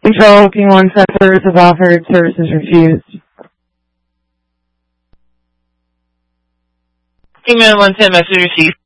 Control, King 1 set services offered, services refused. King 110, message received.